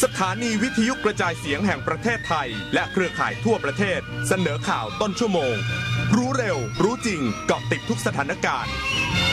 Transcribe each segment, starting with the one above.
สถานีวิทยุกระจายเสียงแห่งประเทศไทยและเครือข่ายทั่วประเทศเสนอข่าวต้นชั่วโมงรู้เร็วรู้จริงเกาะติดทุกสถานการณ์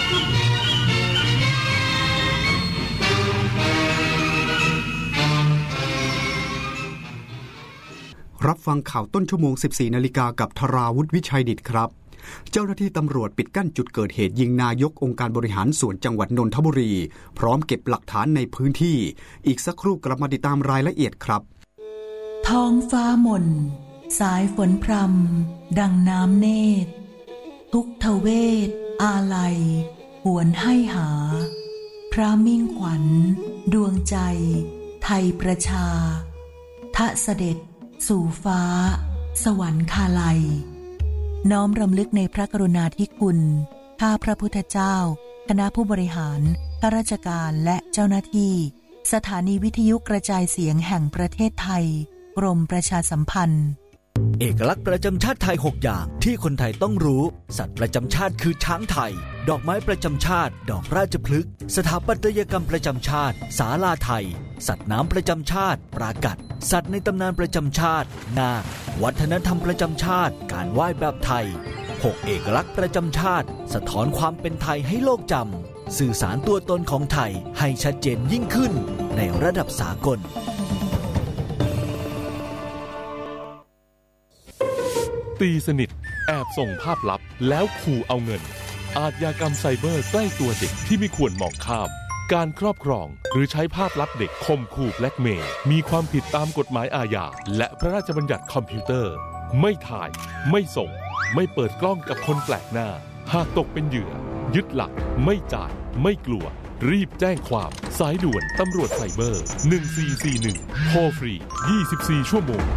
รับฟังข่าวต้นชั่วโมง 14 นาฬิกากับธราวุฒิวิชัยดิษฐ์ครับเจ้าหน้าที่ตำรวจปิดกั้นจุดเกิดเหตุยิงนายกองค์การบริหารส่วนจังหวัดนนทบุรีพร้อมเก็บหลักฐานในพื้นที่อีกสักครู่กลับมาติดตามรายละเอียดครับท้องฟ้าหม่นสายฝนพรำดังน้ำเนตรทุกทเวทอาลัยหวนให้หาพระมิ่งขวัญดวงใจไทยประชาทะเสด็จสู่ฟ้าสวรรคาลัยน้อมรำลึกในพระกรุณาธิคุณข้าพระพุทธเจ้าคณะผู้บริหารข้าราชการและเจ้าหน้าที่สถานีวิทยุกระจายเสียงแห่งประเทศไทยกรมประชาสัมพันธ์เอกลักษณ์ประจำชาติไทย6อย่างที่คนไทยต้องรู้สัตว์ประจำชาติคือช้างไทยดอกไม้ประจำชาติดอกราชพฤกษ์สถาปัตยกรรมประจำชาติศาลาไทยสัตว์น้ำประจำชาติปรากัดสัตว์ในตำนานประจำชาตินาควัฒนธรรมประจำชาติการไหว้แบบไทย6เอกลักษณ์ประจำชาติสะท้อนความเป็นไทยให้โลกจำสื่อสารตัวตนของไทยให้ชัดเจนยิ่งขึ้นในระดับสากลตีสนิทแอบส่งภาพลับแล้วขู่เอาเงินอาชญากรรมไซเบอร์ใกล้ตัวเด็กที่ไม่ควรมองข้ามการครอบครองหรือใช้ภาพลับเด็กข่มขู่แบล็กเมย์มีความผิดตามกฎหมายอาญาและพระราชบัญญัติคอมพิวเตอร์ไม่ถ่ายไม่ส่งไม่เปิดกล้องกับคนแปลกหน้าหากตกเป็นเหยื่อยึดหลักไม่จ่ายไม่กลัวรีบแจ้งความสายด่วนตำรวจไซเบอร์1441โทรฟรี24ชั่วโมง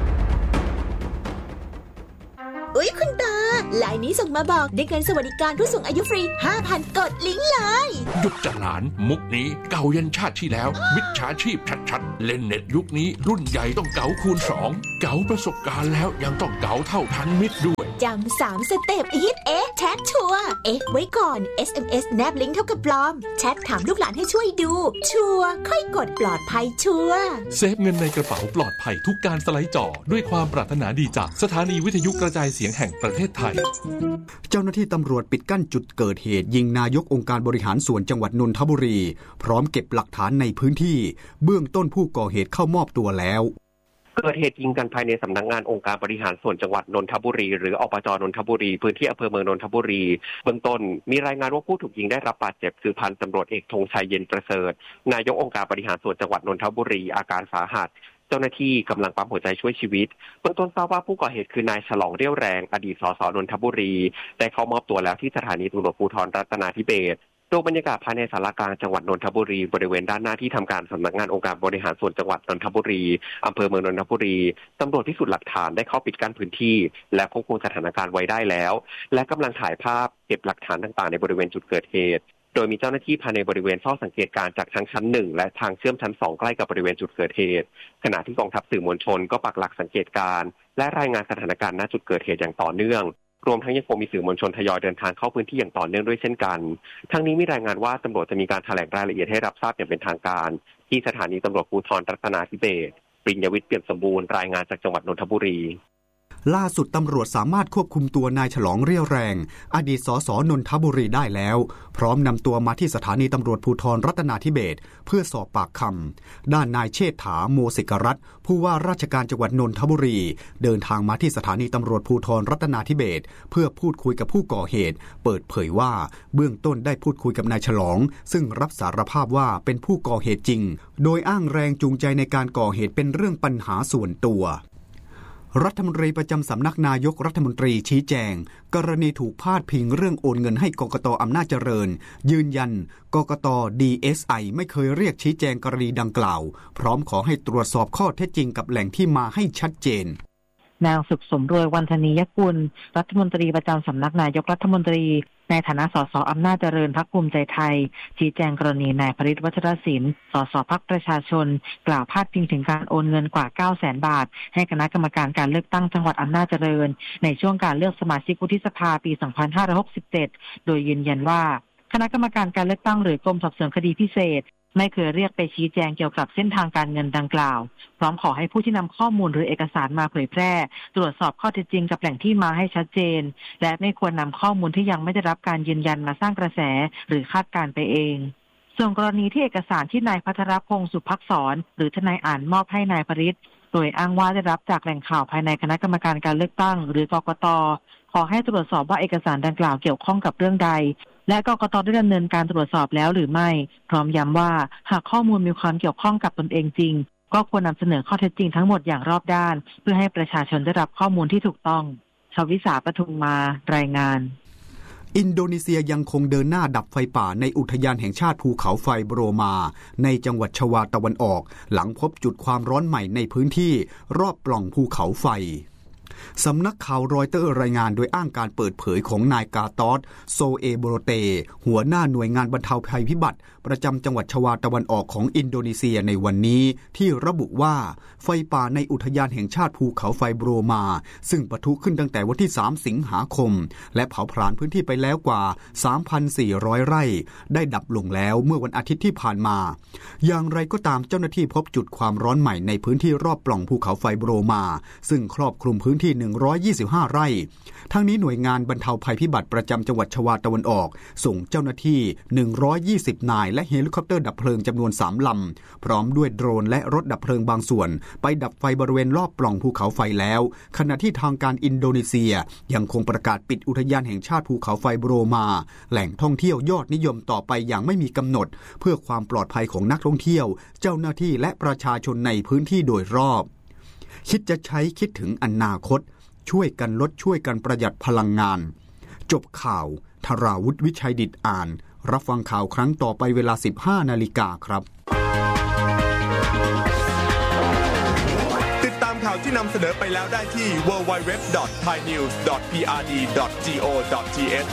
อุ๊ยคุณตาไลน์นี้ส่งมาบอกได้เงินสวัสดิการผู้สูงอายุฟรี 5,000 กดลิงก์เลยหยุดจะหลานมุกนี้เก่ายันชาติที่แล้วมิจฉาชีพชัดๆเล่นเน็ตยุคนี้รุ่นใหญ่ต้องเก๋าคูณ2เก๋าประสบการณ์แล้วยังต้องเก๋าเท่าทันมิตรด้วยจำ3สเต็ปฮิตแชทชัวร์ไว้ก่อน SMS แนบลิงก์เท่ากับปลอมแชทถามลูกหลานให้ช่วยดูชัวร์ค่อยกดปลอดภัยชัวร์เซฟเงินในกระเป๋าปลอดภัยทุกการสไลด์จอด้วยความปรารถนาดีจากสถานีวิทยุกระจายเสียงแห่งประเทศไทยเจ้าหน้าที่ตำรวจปิดกั้นจุดเกิดเหตุยิงนายกองค์การบริหารส่วนจังหวัดนนทบุรีพร้อมเก็บหลักฐานในพื้นที่เบื้องต้นผู้ก่อเหตุเข้ามอบตัวแล้วเกิดเหตุยิงกันภายในสำนักงานองค์การบริหารส่วนจังหวัดนนทบุรีหรืออบจ.นนทบุรีพื้นที่อำเภอเมืองนนทบุรีเบื้องต้นมีรายงานว่าผู้ถูกยิงได้รับบาดเจ็บคือพันตำรวจเอกธงชัยเย็นประเสริฐนายกองค์การบริหารส่วนจังหวัดนนทบุรีอาการสาหัสเจ้าหน้าที่กำลังปั๊มหัวใจช่วยชีวิตเบื้องต้นทราบว่าผู้ก่อเหตุคือนายฉลองเรี่ยวแรงอดีตสสนนทบุรีได้เข้ามอบตัวแล้วที่สถานีตำรวจภูธรรัตนาธิเบศรโดยบรรยากาศภายในศาลากลางจังหวัดนนทบุรีบริเวณด้านหน้าที่ทำการสำนักงานองค์การบริหารส่วนจังหวัดนนทบุรีอำเภอเมืองนนทบุรีตำรวจพิสูจน์หลักฐานได้เข้าปิดกั้นพื้นที่และควบคุมสถานการณ์ไว้ได้แล้วและกำลังถ่ายภาพเก็บหลักฐานต่างๆในบริเวณจุดเกิดเหตุโดยมีเจ้าหน้าที่ภายในบริเวณเฝ้าสังเกตการณ์จากทั้งชั้น1และทางเชื่อมชั้น2ใกล้กับบริเวณจุดเกิดเหตุขณะที่กองทัพสื่อมวลชนก็ปักหลักสังเกตการณ์และรายงานสถานการณ์ณจุดเกิดเหตุอย่างต่อเนื่องรวมทั้งยังคงมีสื่อมวลชนทยอยเดินทางเข้าพื้นที่อย่างต่อเนื่องด้วยเช่นกันทั้งนี้มีรายงานว่าตำรวจจะมีการแถลงรายละเอียดให้รับทราบอย่างเป็นทางการที่สถานีตำรวจภูธรรัตนาธิเบศรปริญญวิทย์เปี่ยมสมบูรณ์รายงานจากจังหวัดนนทบุรีล่าสุดตำรวจสามารถควบคุมตัวนายฉลองเรี่ยวแรงอดีตสสนนทบุรีได้แล้วพร้อมนำตัวมาที่สถานีตำรวจภูธรรัตนาธิเบศรเพื่อสอบปากคำด้านนายเชษฐาโมสิกรัตน์ผู้ว่าราชการจังหวัดนนทบุรีเดินทางมาที่สถานีตำรวจภูธรรัตนาธิเบศรเพื่อพูดคุยกับผู้ก่อเหตุเปิดเผยว่าเบื้องต้นได้พูดคุยกับนายฉลองซึ่งรับสารภาพว่าเป็นผู้ก่อเหตุจริงโดยอ้างแรงจูงใจในการก่อเหตุเป็นเรื่องปัญหาส่วนตัวรัฐมนตรีประจำสำนักนายกรัฐมนตรีชี้แจงกรณีถูกพาดพิงเรื่องโอนเงินให้กกต.อำนาจเจริญยืนยันกกต. DSI ไม่เคยเรียกชี้แจงกรณีดังกล่าวพร้อมขอให้ตรวจสอบข้อเท็จจริงกับแหล่งที่มาให้ชัดเจนนางสุขสมรวยวรรธนียกุลรัฐมนตรีประจำสำนักนายกรัฐมนตรีในฐานะสสอำนาจเจริญพรรคภูมิใจไทยชี้แจงกรณีนายพฤทธิ์วัชรศิลป์สสพรรคประชาชนกล่าวพาดพิงถึงการโอนเงินกว่า 900,000 บาทให้คณะกรรมการการเลือกตั้งจังหวัดอำนาจเจริญในช่วงการเลือกสมาชิกวุฒิสภาปี 2567 โดยยืนยันว่าคณะกรรมการการเลือกตั้งหรือกรมสอบสวนคดีพิเศษไม่เคยเรียกไปชี้แจงเกี่ยวกับเส้นทางการเงินดังกล่าวพร้อมขอให้ผู้ที่นำข้อมูลหรือเอกสารมาเผยแพร่ตรวจสอบข้อเท็จจริงกับแหล่งที่มาให้ชัดเจนและไม่ควรนำข้อมูลที่ยังไม่ได้รับการยืนยันมาสร้างกระแสหรือคาดการณ์ไปเองส่วนกรณีที่เอกสารที่นายภัทรพงษ์สุภักษรหรือทนายอ่านมอบให้นายปริศโดยอ้างว่าได้รับจากแหล่งข่าวภายในคณะกรรมการการเลือกตั้งหรือกกต.ขอให้ตรวจสอบว่าเอกสารดังกล่าวเกี่ยวข้องกับเรื่องใดและกกต.ได้ดำเนินการตรวจสอบแล้วหรือไม่พร้อมย้ำว่าหากข้อมูลมีความเกี่ยวข้องกับตนเองจริงก็ควรนำเสนอข้อเท็จจริงทั้งหมดอย่างรอบด้านเพื่อให้ประชาชนได้รับข้อมูลที่ถูกต้องชวิสา ปทุมมารายงานอินโดนีเซียยังคงเดินหน้าดับไฟป่าในอุทยานแห่งชาติภูเขาไฟโบรมาในจังหวัดชวาตะวันออกหลังพบจุดความร้อนใหม่ในพื้นที่รอบปล่องภูเขาไฟสำนักข่าวรอยเตอร์รายงานโดยอ้างการเปิดเผยของนายกาตอสโซเอโบโรเตหัวหน้าหน่วยงานบรรเทาภัยพิบัติประจำจังหวัดชวาตะวันออกของอินโดนีเซียในวันนี้ที่ระบุว่าไฟป่าในอุทยานแห่งชาติภูเขาไฟโบรมาซึ่งปะทุขึ้นตั้งแต่วันที่3สิงหาคมและเผาผลาญพื้นที่ไปแล้วกว่า 3,400 ไร่ได้ดับลงแล้วเมื่อวันอาทิตย์ที่ผ่านมาอย่างไรก็ตามเจ้าหน้าที่พบจุดความร้อนใหม่ในพื้นที่รอบปล่องภูเขาไฟโบรมาซึ่งครอบคลุมพื้นที่125 ไร่ทั้งนี้หน่วยงานบรรเทาภัยพิบัติประจำจังหวัดชวาตะวันออกส่งเจ้าหน้าที่120นายและเฮลิคอปเตอร์ดับเพลิงจำนวน3ลำพร้อมด้วยโดรนและรถดับเพลิงบางส่วนไปดับไฟบริเวณรอบปล่องภูเขาไฟแล้วขณะที่ทางการอินโดนีเซียยังคงประกาศปิดอุทยานแห่งชาติภูเขาไฟโบรมาแหล่งท่องเที่ยวยอดนิยมต่อไปอย่างไม่มีกำหนดเพื่อความปลอดภัยของนักท่องเที่ยวเจ้าหน้าที่และประชาชนในพื้นที่โดยรอบคิดจะใช้คิดถึงอนาคตช่วยกันลดช่วยกันประหยัดพลังงานจบข่าวธราวุฒิวิชัยดิษฐ์อ่านรับฟังข่าวครั้งต่อไปเวลา 15 นาฬิกาครับติดตามข่าวที่นำเสนอไปแล้วได้ที่ www.thainews.prd.go.th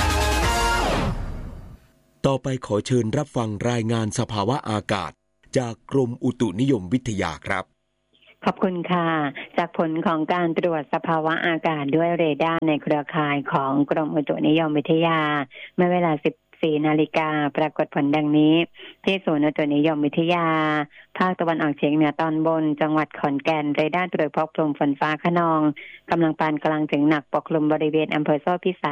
ต่อไปขอเชิญรับฟังรายงานสภาวะอากาศจากกรมอุตุนิยมวิทยาครับขอบคุณค่ะจากผลของการตรวจสภาวะอากาศด้วยเรดาร์ในเครือข่ายของกรมอุตุนิยมวิทยาเมื่อเวลา 14 นาฬิกาปรากฏผลดังนี้ที่ศูนย์อุตุนิยมวิทยาภาคตะวันออกเฉียงเหนือตอนบนจังหวัดขอนแก่นเรดาร์ตรวจพบกลุ่มฝนฟ้าคะนองกำลังปานกลางถึงหนักปกคลุมบริเวณอำเภอโซ่พิสัย